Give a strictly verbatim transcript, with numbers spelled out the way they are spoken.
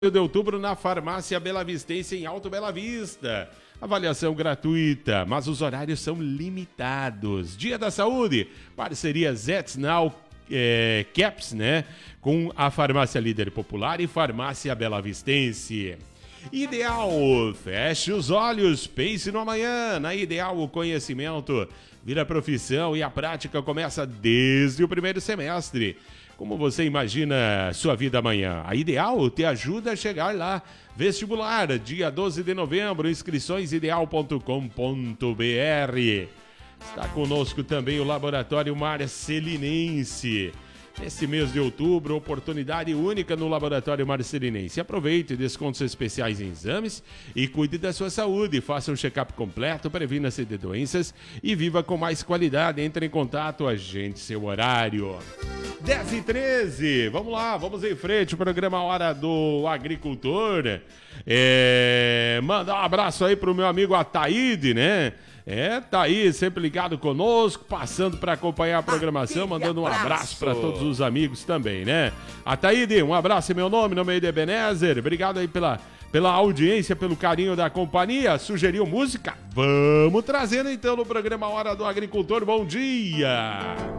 de outubro na Farmácia Bela Vistense em Alto Bela Vista. Avaliação gratuita, mas os horários são limitados. Dia da Saúde, parceria Zets Now é, Caps, né? Com a Farmácia Líder Popular e Farmácia Bela Vistense. Ideal, feche os olhos, pense no amanhã. Na Ideal, o conhecimento vira profissão e a prática começa desde o primeiro semestre. Como você imagina sua vida amanhã? A Ideal te ajuda a chegar lá. Vestibular, dia doze de novembro, inscrições ideal ponto com ponto br. Está conosco também o Laboratório Marcelinense. Nesse mês de outubro, oportunidade única no Laboratório Marcelinense. Aproveite descontos especiais em exames e cuide da sua saúde. Faça um check-up completo, previna-se de doenças e viva com mais qualidade. Entre em contato, agende seu horário. dez e treze, vamos lá, vamos em frente, o programa Hora do Agricultor. É, mandar um abraço aí pro meu amigo Ataíde, né? É, tá aí, sempre ligado conosco, passando para acompanhar a programação, mandando um abraço para todos os amigos também, né? Ataíde, um abraço em meu nome, no meio de Ebenezer, obrigado aí pela, pela audiência, pelo carinho da companhia. Sugeriu música? Vamos trazendo então no programa Hora do Agricultor, bom dia!